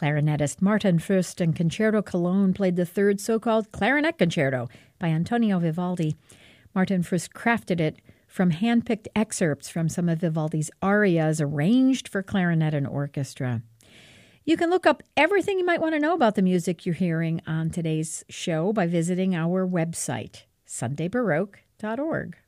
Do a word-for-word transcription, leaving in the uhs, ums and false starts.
Clarinetist Martin Fust and Concerto Cologne played the third so-called Clarinet Concerto by Antonio Vivaldi. Martin Fust crafted it from hand-picked excerpts from some of Vivaldi's arias arranged for clarinet and orchestra. You can look up everything you might want to know about the music you're hearing on today's show by visiting our website, sunday baroque dot org.